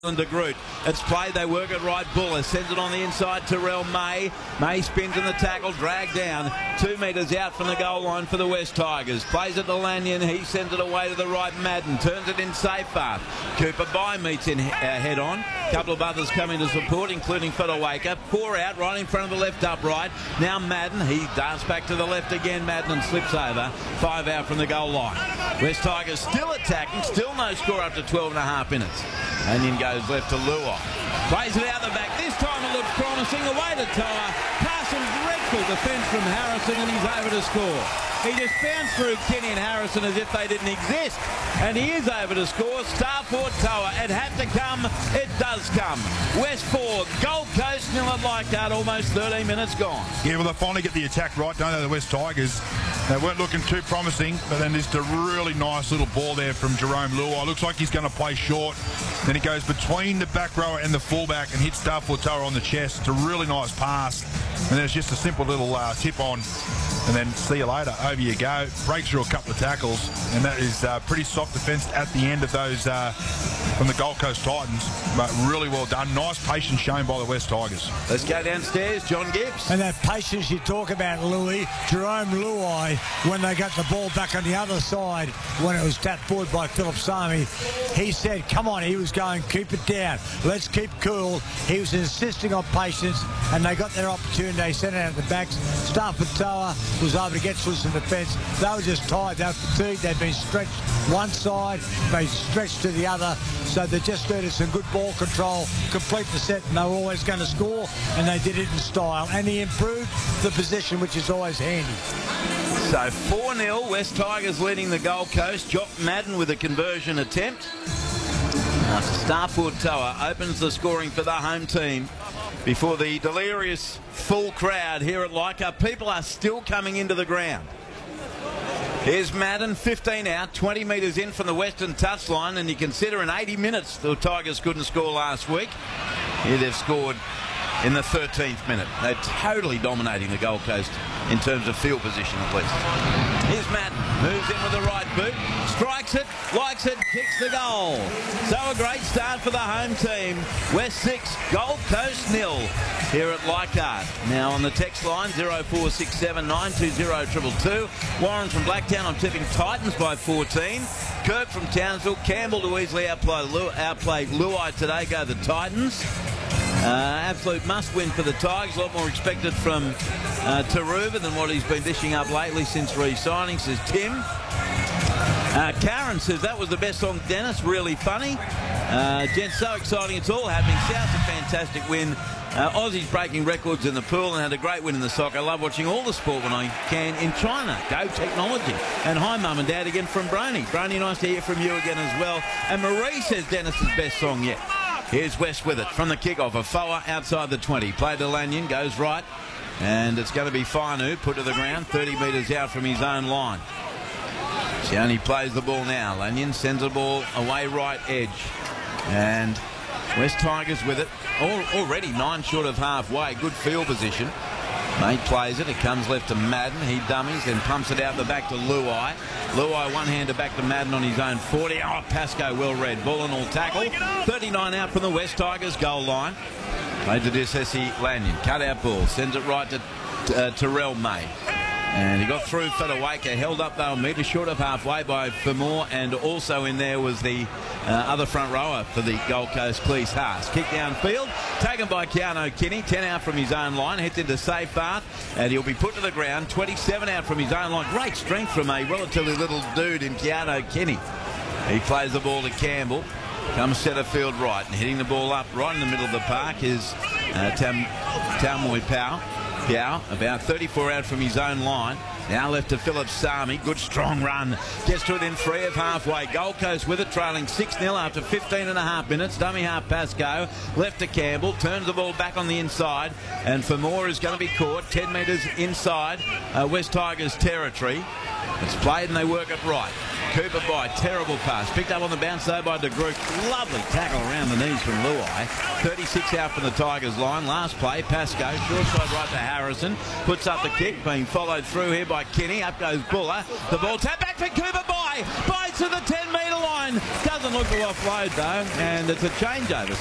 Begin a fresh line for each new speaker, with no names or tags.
De Groot. It's played, they work it right. Buller sends it on the inside. Terrell May. May spins in the tackle, dragged down 2 metres out from the goal line for the West Tigers. Plays it to Lanyon. He sends it away to the right. Madden turns it in safe path. Cooper By meets in head on. A couple of others coming to support, including Fodawaker. 4 out right in front of the left upright. Now Madden. He darts back to the left again. Madden and slips over. 5 out from the goal line. West Tigers still attacking. Still no score up to 12.5 minutes. Lanyon goes left to Luai. Plays it out the back. This time it looks promising. Away to Toa. Parsons dreadful defence from Harrison, and he's over to score. He just bounced through Kenny and Harrison as if they didn't exist. And he is over to score. Starford Toa. It had to come. It does come. West 4. Gold Coast nil at Leichhardt. Almost 13 minutes gone.
Yeah, well, they finally get the attack right, don't they, the West Tigers? They weren't looking too promising, but then just a really nice little ball there from Jerome Luai. Looks like he's going to play short. Then he goes between the back rower and the fullback and hits Starford Toa on the chest. It's a really nice pass. And there's just a simple little tip on. And then see you later. Over you go. Breaks through a couple of tackles. And that is pretty soft defence at the end of those from the Gold Coast Titans. But really well done. Nice patience shown by the West Tigers.
Let's go downstairs. John Gibbs.
And that patience you talk about, Louis. Jerome Luai, when they got the ball back on the other side, when it was tapped forward by Philip Sami, he said, come on, he was going, keep it down. Let's keep cool. He was insisting on patience, and they got their opportunity. They sent it out the backs. Starford Toa was able to get through some defence. They were just tired. They were fatigued. They'd been stretched one side. They stretched to the other. So they just needed some good ball control, complete the set, and they were always going to score, and they did it in style. And he improved the position, which is always handy.
So 4-0, West Tigers leading the Gold Coast. Jock Madden with a conversion attempt. Starford Toa opens the scoring for the home team before the delirious full crowd here at Leichhardt. People are still coming into the ground. Here's Madden, 15 out, 20 metres in from the western touchline, and you consider in 80 minutes the Tigers couldn't score last week. Here they've scored in the 13th minute. They're totally dominating the Gold Coast in terms of field position at least. Here's Madden, moves in with the right boot, strikes it, likes it, kicks the goal. So a great start for the home team. West 6, Gold Coast 0 here at Leichhardt. Now on the text line, 0467 920 222. Warren from Blacktown, I'm tipping Titans by 14. Kirk from Townsville, Campbell to easily outplay Luai today, go the Titans. Absolute must-win for the Tigers. A lot more expected from Taruva than what he's been dishing up lately since re-signing, says Tim. Karen says that was the best song, Dennis. Really funny. Jen, so exciting. It's all happening. South's a fantastic win. Aussies breaking records in the pool and had a great win in the soccer. I love watching all the sport when I can in China. Go technology. And hi, Mum and Dad, again from Brony. Brony, nice to hear from you again as well. And Marie says Dennis's best song yet. Here's West with it from the kickoff. Afoa outside the 20. Play to Lanyon, goes right. And it's going to be Whānau, put to the ground, 30 metres out from his own line. Sione plays the ball now. Lanyon sends the ball away right edge. And West Tigers with it. Already 9 short of halfway. Good field position. Mate plays it. It comes left to Madden. He dummies, then pumps it out the back to Luai. Luai one-hander back to Madden on his own 40. Oh, Pascoe well read. Ball and all tackle. 39 out from the West Tigers goal line. Played to Disessi Lanyon. Cut out ball. Sends it right to Terrell May. And he got through Fodawaker, held up though a metre short of halfway by Fermor, and also in there was the other front rower for the Gold Coast, Cleese Haas. Kick downfield, taken by Keano Kenny, 10 out from his own line, hits into safe path, and he'll be put to the ground, 27 out from his own line. Great strength from a relatively little dude in Keano Kenny. He plays the ball to Campbell, comes centre field right, and hitting the ball up right in the middle of the park is Taumoi Pau. Piao, about 34 out from his own line. Now left to Philip Sami. Good strong run. Gets to it in 3 of halfway. Gold Coast with it, trailing 6-0 after 15.5 minutes. Dummy half Pascoe. Left to Campbell. Turns the ball back on the inside. And Fermor is going to be caught 10 metres inside West Tigers territory. It's played and they work it right. Cooper By, terrible pass. Picked up on the bounce though by De Groot. Lovely tackle around the knees from Luai. 36 out from the Tigers line. Last play, Pascoe. Short side right to Harrison. Puts up the kick, being followed through here by Kenny. Up goes Buller. The ball tapped back for Cooper By. By to the 10-metre line. Doesn't look to offload though, and it's a changeover.